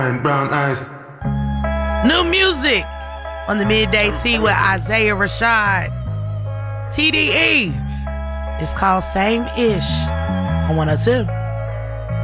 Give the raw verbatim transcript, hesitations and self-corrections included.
and brown eyes. New music on the Midday Tea with Isaiah Rashad. T D E. It's called Same Ish on one oh two.